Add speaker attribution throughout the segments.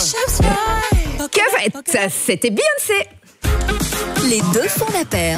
Speaker 1: Que faites? C'était Beyoncé.
Speaker 2: Les deux font la paire.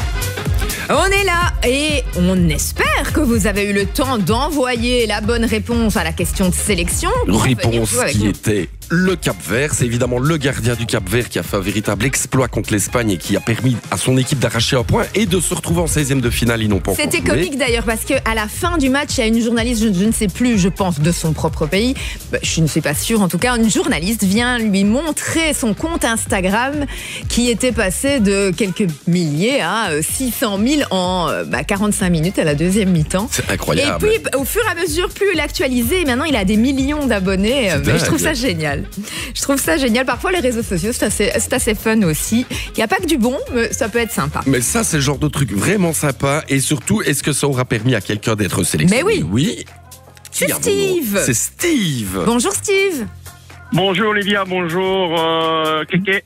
Speaker 1: On est là et on espère que vous avez eu le temps d'envoyer la bonne réponse à la question de sélection.
Speaker 3: Réponse qui était le Cap-Vert. C'est évidemment le gardien du Cap-Vert qui a fait un véritable exploit contre l'Espagne et qui a permis à son équipe d'arracher un point et de se retrouver en 16e de finale. Ils n'ont pas encore joué.
Speaker 1: C'était comique d'ailleurs parce qu'à la fin du match, il y a une journaliste, je ne sais plus, je pense de son propre pays, je ne suis pas sûre, en tout cas, une journaliste vient lui montrer son compte Instagram qui était passé de quelques milliers à 600 000 en 45 minutes à la deuxième mi-temps.
Speaker 3: C'est incroyable.
Speaker 1: Et puis, au fur et à mesure, plus il l'actualisait, maintenant il a des millions d'abonnés. Je trouve ça génial. Je trouve ça génial. Parfois, les réseaux sociaux, c'est assez fun aussi. Il n'y a pas que du bon, mais ça peut être sympa.
Speaker 3: Mais ça, c'est le genre de truc vraiment sympa. Et surtout, est-ce que ça aura permis à quelqu'un d'être sélectionné?
Speaker 1: Mais oui.
Speaker 3: Oui.
Speaker 1: C'est Steve.
Speaker 3: C'est Steve.
Speaker 1: Bonjour Steve.
Speaker 4: Bonjour Olivia, bonjour Kéké.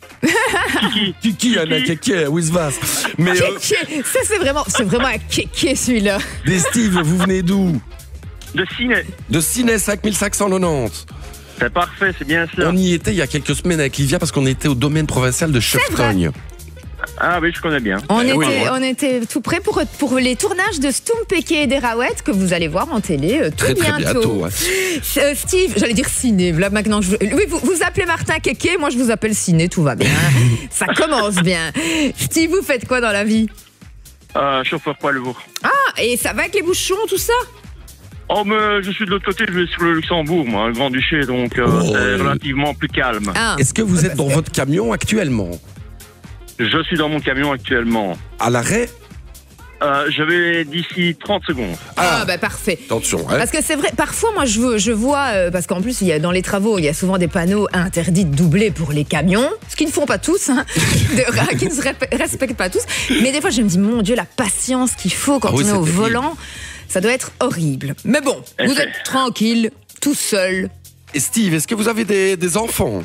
Speaker 3: Kiki, Anna Kéké, Wisvas. Mais
Speaker 1: Kéké, ça c'est vraiment un Kéké celui-là.
Speaker 3: Des Steve, vous venez d'où?
Speaker 4: De Ciné.
Speaker 3: De Ciné 5590.
Speaker 4: C'est parfait, c'est bien cela.
Speaker 3: On y était il y a quelques semaines avec Livia parce qu'on était au domaine provincial de Cheftogne.
Speaker 4: Ah oui, je connais bien.
Speaker 1: On était tout prêt pour les tournages de Stumpeke et des Raouettes que vous allez voir en télé
Speaker 3: très bientôt.
Speaker 1: Ouais. Steve, j'allais dire Ciné. Là maintenant, oui, vous appelez Martin Kéké, moi je vous appelle Ciné, tout va bien. Ça commence bien. Steve, vous faites quoi dans la vie?
Speaker 4: Chauffeur poids lourd.
Speaker 1: Ah, et ça va avec les bouchons, tout ça?
Speaker 4: Oh, mais je suis de l'autre côté, je vais sur le Luxembourg, moi, le Grand-Duché, donc c'est relativement plus calme.
Speaker 1: Ah.
Speaker 3: Est-ce que vous êtes dans votre camion actuellement?
Speaker 4: Je suis dans mon camion actuellement.
Speaker 3: À l'arrêt?
Speaker 4: Je vais d'ici 30 secondes.
Speaker 3: Parfait. Attention, hein.
Speaker 1: Parce que c'est vrai, parfois moi je vois, parce qu'en plus dans les travaux, il y a souvent des panneaux interdits de doubler pour les camions, ce qu'ils ne font pas tous, hein, qui ne se respectent pas tous. Mais des fois je me dis, mon Dieu, la patience qu'il faut quand on est au volant, ça doit être horrible. Mais bon, vous êtes tranquille, tout seul.
Speaker 3: Et Steve, est-ce que vous avez des enfants?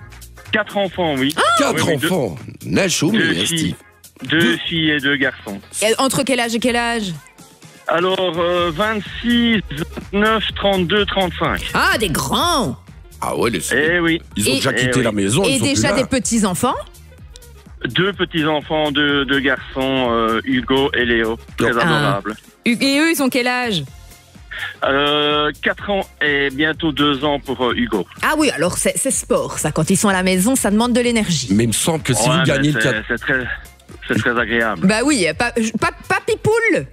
Speaker 4: 4 enfants, oui.
Speaker 3: 4 enfants. Steve.
Speaker 4: 2 filles et 2 garçons.
Speaker 1: Et entre quel âge et quel âge?
Speaker 4: Alors, 26, 29, 32, 35.
Speaker 1: Ah, des grands!
Speaker 3: Ah ouais,
Speaker 4: oui.
Speaker 3: Ils ont déjà quitté la maison.
Speaker 1: Et déjà des petits-enfants?
Speaker 4: 2 petits-enfants, 2 garçons, Hugo et Léo. Très adorables.
Speaker 1: Et eux, ils ont quel âge?
Speaker 4: 4 ans et bientôt 2 ans pour Hugo.
Speaker 1: Ah oui, alors c'est sport, ça. Quand ils sont à la maison, ça demande de l'énergie.
Speaker 3: Mais il me semble que si vous gagnez le cadeau...
Speaker 4: C'est très agréable.
Speaker 1: Bah oui, papy poule.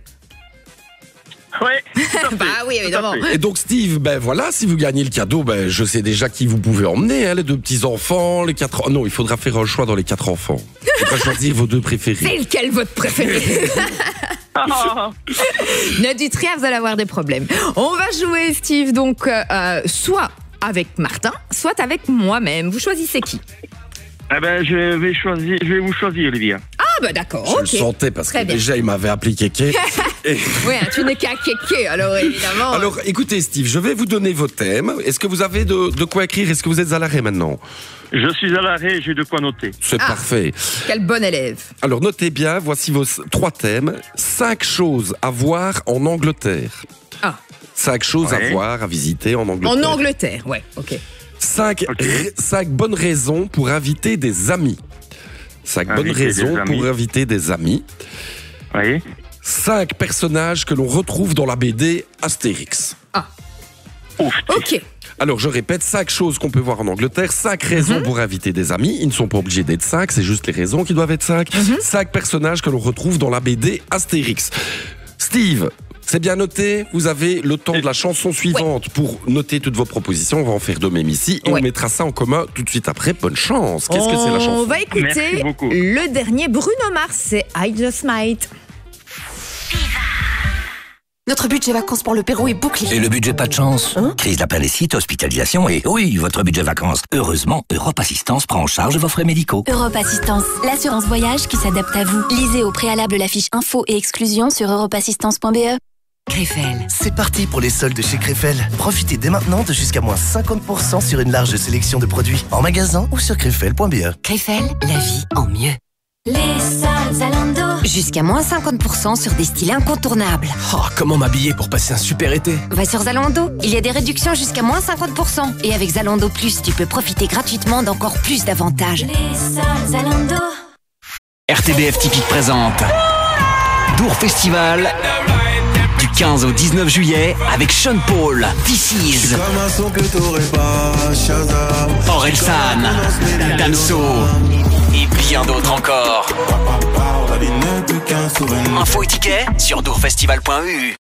Speaker 4: Oui.
Speaker 1: Bah oui, évidemment.
Speaker 3: Et donc Steve, si vous gagnez le cadeau, je sais déjà qui vous pouvez emmener, hein, les 2 petits-enfants, les 4... Oh non, il faudra faire un choix dans les 4 enfants. Il faudra choisir vos 2 préférés.
Speaker 1: C'est lequel votre préféré? Ne dites rien, vous allez avoir des problèmes. On va jouer, Steve, donc soit avec Martin, soit avec moi-même. Vous choisissez qui?
Speaker 4: Je vais vous choisir, Olivia.
Speaker 1: Ah d'accord,
Speaker 3: Je le sentais parce que déjà il m'avait appelé Kéké.
Speaker 1: Oui, tu n'es qu'à Kéké, alors évidemment.
Speaker 3: Alors écoutez Steve, je vais vous donner vos thèmes. Est-ce que vous avez de quoi écrire? Est-ce que vous êtes à l'arrêt maintenant?
Speaker 4: Je suis à l'arrêt et j'ai de quoi noter.
Speaker 3: C'est parfait.
Speaker 1: Quel bon élève.
Speaker 3: Alors notez bien, voici vos 3 thèmes. 5 choses à voir en Angleterre. 5 choses à voir, à visiter en Angleterre.
Speaker 1: En Angleterre, ouais, ok.
Speaker 3: 5 bonnes raisons pour inviter des amis. 5 bonnes raisons pour inviter des amis.
Speaker 4: Oui.
Speaker 3: 5 personnages que l'on retrouve dans la BD Astérix.
Speaker 1: Ok.
Speaker 3: Alors, je répète, 5 choses qu'on peut voir en Angleterre, 5 raisons pour inviter des amis. Ils ne sont pas obligés d'être 5, c'est juste les raisons qui doivent être 5. 5 personnages que l'on retrouve dans la BD Astérix. Steve, c'est bien noté. Vous avez le temps de la chanson suivante pour noter toutes vos propositions. On va en faire de même ici et on mettra ça en commun tout de suite après. Bonne chance. Qu'est-ce que c'est la chanson?
Speaker 1: On va écouter le dernier Bruno Mars, c'est I Just Might.
Speaker 2: Notre budget vacances pour le Pérou est bouclé.
Speaker 5: Et le budget pas de chance? Crise d'appendicite, hospitalisation et oui, votre budget vacances. Heureusement, Europe Assistance prend en charge vos frais médicaux.
Speaker 6: Europe Assistance, l'assurance voyage qui s'adapte à vous. Lisez au préalable la fiche info et exclusion sur europeassistance.be.
Speaker 7: Crefel. C'est parti pour les soldes chez Crefel. Profitez dès maintenant de jusqu'à moins 50% sur une large sélection de produits en magasin ou sur crefel.be.
Speaker 6: Crefel, la vie en mieux. Les soldes Zalando.
Speaker 2: Jusqu'à moins 50% sur des styles incontournables.
Speaker 8: Oh, comment m'habiller pour passer un super été?
Speaker 2: Va sur Zalando, il y a des réductions jusqu'à moins 50%. Et avec Zalando Plus, tu peux profiter gratuitement d'encore plus d'avantages.
Speaker 6: Les soldes Zalando.
Speaker 9: RTBF Typique présente Dour Festival du 15 au 19 juillet avec Sean Paul, This Is, Orelsan, Damso et bien d'autres encore. Info et tickets sur dourfestival.eu.